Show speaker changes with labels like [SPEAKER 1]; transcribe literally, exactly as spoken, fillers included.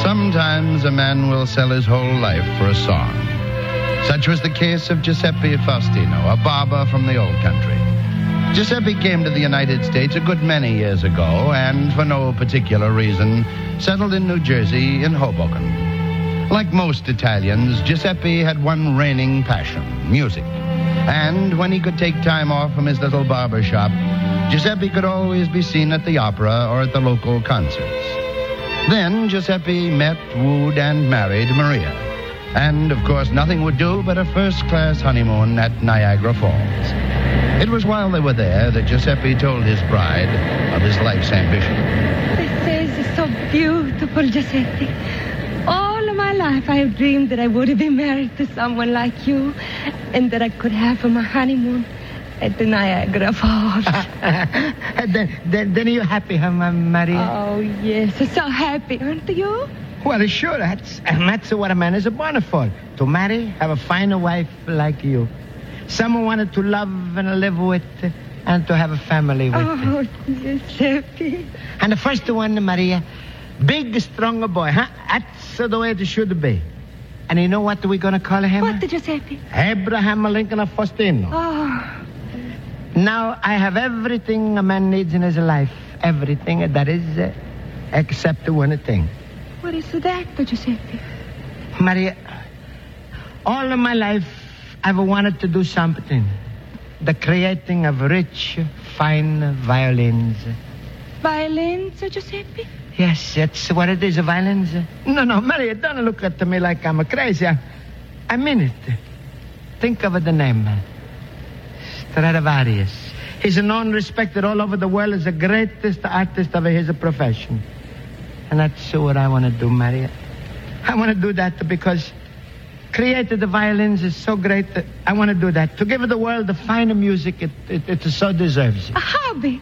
[SPEAKER 1] Sometimes a man will sell his whole life for a song. Such was the case of Giuseppe Faustino, a barber from the old country. Giuseppe came to the United States a good many years ago and, for no particular reason, settled in New Jersey in Hoboken. Like most Italians, Giuseppe had one reigning passion, music. And when he could take time off from his little barber shop, Giuseppe could always be seen at the opera or at the local concerts. Then Giuseppe met, wooed, and married Maria. And, of course, nothing would do but a first-class honeymoon at Niagara Falls. It was while they were there that Giuseppe told his bride of his life's ambition.
[SPEAKER 2] This is so beautiful, Giuseppe. All of my life I have dreamed that I would be married to someone like you and that I could have my honeymoon at the Niagara Falls.
[SPEAKER 3] then, then, then you're happy, huh, Maria?
[SPEAKER 2] Oh, yes. So happy, aren't you?
[SPEAKER 3] Well, sure. That's, that's what a man is born for. To marry, have a fine wife like you. Someone wanted to love and live with and to have a family with.
[SPEAKER 2] Oh, Giuseppe.
[SPEAKER 3] And the first one, Maria, big, strong boy, huh? That's the way it should be. And you know what we're going to call him?
[SPEAKER 2] What, Giuseppe?
[SPEAKER 3] Abraham Lincoln Faustino.
[SPEAKER 2] Oh.
[SPEAKER 3] Now, I have everything a man needs in his life. Everything, that is, uh, except one thing.
[SPEAKER 2] What is that, Giuseppe?
[SPEAKER 3] Maria, all of my life, I've wanted to do something. The creating of rich, fine violins.
[SPEAKER 2] Violins, Giuseppe?
[SPEAKER 3] Yes, that's what it is, violins. No, no, Maria, don't look at me like I'm crazy. I, I mean it. Think of the name. Stradivarius. He's known, respected all over the world as the greatest artist of his profession. And that's what I want to do, Maria. I want to do that because created the violins is so great that I want to do that. To give the world the finer music it, it, it so deserves.
[SPEAKER 2] A hobby.